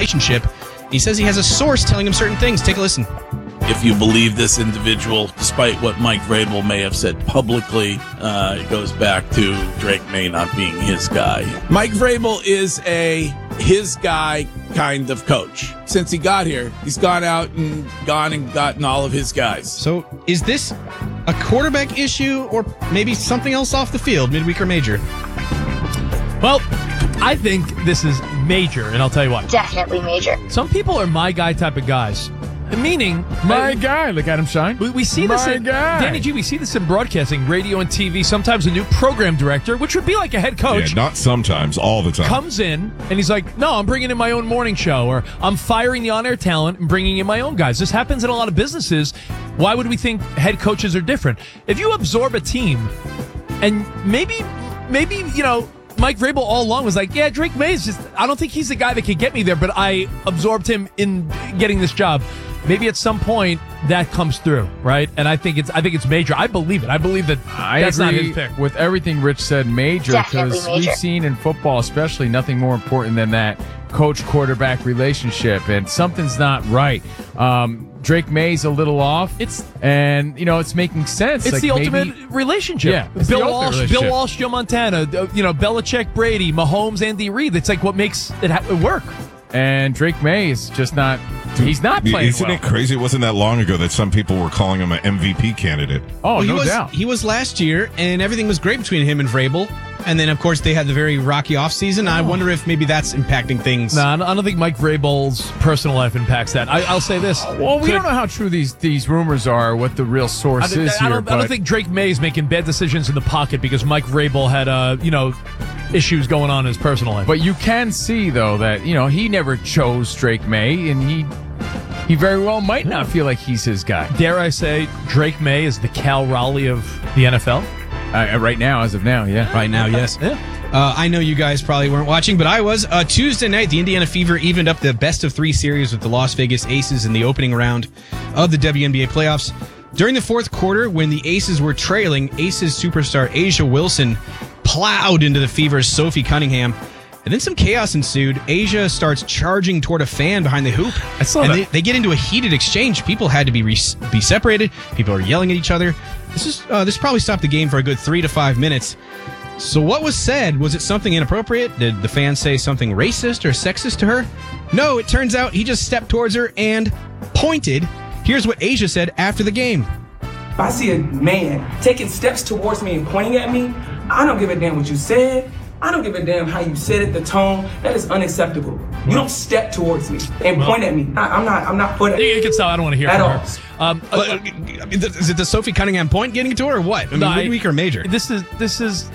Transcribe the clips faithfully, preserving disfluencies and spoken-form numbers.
relationship. He says he has a source telling him certain things. Take a listen. If you believe this individual, despite what Mike Vrabel may have said publicly, uh, it goes back to Drake May not being his guy. Mike Vrabel is a his guy kind of coach. Since he got here, he's gone out and gone and gotten all of his guys. So is this a quarterback issue or maybe something else off the field, midweek or major? Well, I think this is major, and I'll tell you why. Definitely major. Some people are my guy type of guys. Meaning, my uh, guy. Look at him shine. We, we see my this in guy. Danny G. We see this in broadcasting, radio and T V. Sometimes a new program director, which would be like a head coach, Yeah, not sometimes, all the time. comes in and he's like, "No, I'm bringing in my own morning show, or I'm firing the on-air talent and bringing in my own guys." This happens in a lot of businesses. Why would we think head coaches are different? If you absorb a team, and maybe, maybe you know. Mike Vrabel all along was like, yeah, Drake May is just, I don't think he's the guy that could get me there, but I absorbed him in getting this job. Maybe at some point that comes through, right? And I think it's I think it's major. I believe it. I believe that I that's agree not his pick. with everything Rich said, major, Definitely because major. we've seen in football, especially, nothing more important than that coach-quarterback relationship, and something's not right. Um, Drake May's a little off. It's and you know it's making sense. It's like the maybe, ultimate relationship. Yeah, it's Bill the ultimate Walsh, relationship. Bill Walsh, Joe Montana, uh, you know, Belichick, Brady, Mahomes, Andy Reid. It's like what makes it ha- work. And Drake May is just not. He's not playing Isn't well. it crazy? It wasn't that long ago that some people were calling him an M V P candidate. Oh, Well, he no was, doubt. He was last year, and everything was great between him and Vrabel. And then, of course, they had the very rocky offseason. I wonder if maybe that's impacting things. No, I don't think Mike Vrabel's personal life impacts that. I, I'll say this. Well, we Could- don't know how true these these rumors are. What the real source I, is I here. don't, but I don't think Drake May is making bad decisions in the pocket because Mike Vrabel had, uh, you know, issues going on in his personal life. But you can see, though, that, you know, he never chose Drake May, and he he very well might not feel like he's his guy. Dare I say, Drake May is the Cal Raleigh of the N F L? Uh, right now, as of now, yeah. Right now, yes. Yeah. Uh, I know you guys probably weren't watching, but I was. Uh, Tuesday night, the Indiana Fever evened up the best of three series with the Las Vegas Aces in the opening round of the W N B A playoffs. During the fourth quarter, when the Aces were trailing, Aces superstar Asia Wilson plowed into the Fever's Sophie Cunningham. And then some chaos ensued. Asia starts charging toward a fan behind the hoop. I saw and that. They, they get into a heated exchange. People had to be re- be separated. People are yelling at each other. This is uh, this probably stopped the game for a good three to five minutes. So what was said? Was it something inappropriate? Did the fan say something racist or sexist to her? No, it turns out he just stepped towards her and pointed. Here's what Asia said after the game. If I see a man taking steps towards me and pointing at me, I don't give a damn what you said. I don't give a damn how you said it, the tone. That is unacceptable. You don't step towards me and point at me. I, I'm not. I'm not for that. You can stop. I don't want to hear At from all. her. Um, uh, Uh, Is it the Sophie Cunningham point getting to her or what? I mean, No, I- midweek or major? This is this is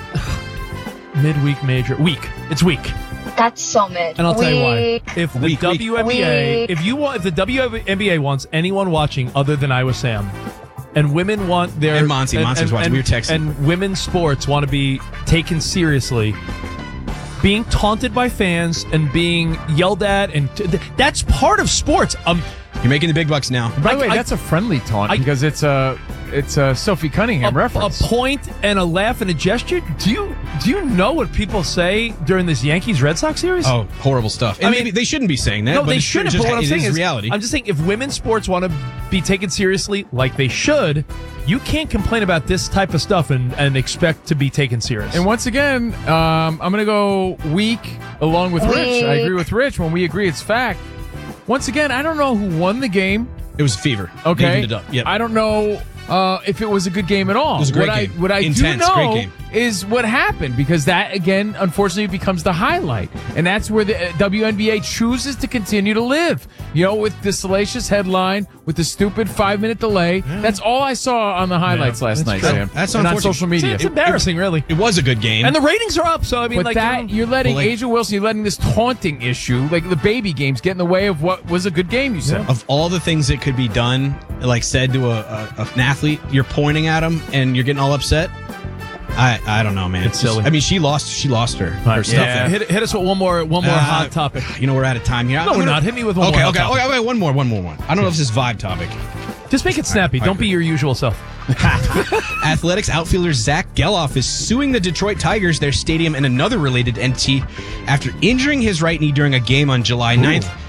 midweek major week. It's week, That's so mid. and I'll tell you why. Weak. If the Week, week. W N B A, Weak. if you want, if the W N B A wants anyone watching other than Iowa Sam, and women want their And Monty. Monty was watching. We were texting. and women's sports want to be taken seriously. Being taunted by fans and being yelled at, and t- that's part of sports. Um, You're making the big bucks now. By the way, I- that's a friendly taunt I- because it's a it's a Sophie Cunningham a, reference. a point and a laugh and a gesture. Do you do you know what people say during this Yankees Red Sox series? Oh, horrible stuff. And I mean- maybe they shouldn't be saying that. No, but they it's true, shouldn't. just- But what I'm it saying is is, reality. I'm just saying, if women's sports want to be taken seriously, like they should, you can't complain about this type of stuff and, and expect to be taken serious. And once again, um, I'm going to go weak along with Rich. I agree with Rich when we agree it's fact. Once again, I don't know who won the game. It was Fever. They Okay, evened it up. Yep. I don't know uh, if it was a good game at all. It was a great what game. I, what I Intense, do know great game. is what happened, because that again, unfortunately, becomes the highlight, and that's where the uh, W N B A chooses to continue to live. You know, with the salacious headline, with the stupid five-minute delay. That's all I saw on the highlights Yeah, last that's night, true. Sam. That's and on unfortunate. social it's, media. it's embarrassing, really. It was a good game. And the ratings are up, so I mean, But like that you know, you're letting Well, like- Asia Wilson, you're letting this taunting issue, like the baby games, get in the way of what was a good game. You said. of all the things that could be done, like said to a, a an athlete, you're pointing at him and you're getting all upset. I I don't know, man. It's silly. I mean, she lost. She lost her her stuff. yeah. there. Hit, hit us with one more one more Uh, hot topic. You know, we're out of time here. No, we're not. Hit me with one okay, more Okay, hot okay, topic. okay. One more, one more, one. I don't know if this is vibe topic. Just make it snappy. I Don't be agree. your usual self. Athletics outfielder Zach Geloff is suing the Detroit Tigers, their stadium, and another related entity after injuring his right knee during a game on July ninth.